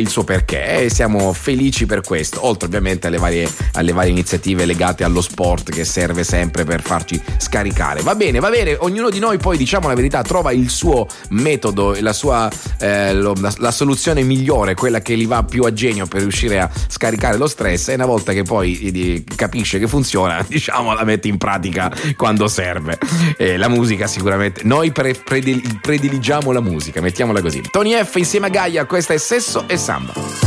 il suo perché e siamo felici per questo, oltre ovviamente alle varie iniziative legate allo sport che serve sempre per farci scaricare. Va bene, ognuno di noi poi, diciamo la verità, trova il suo metodo e la sua la soluzione migliore, quella che gli va più a genio per riuscire a scaricare lo stress, e una volta che poi capisce che funziona, diciamo, la mette in pratica quando serve. La musica sicuramente, noi prediligiamo la musica, mettiamola così. Tony F insieme a Gaia, questa è Sesso e Samba.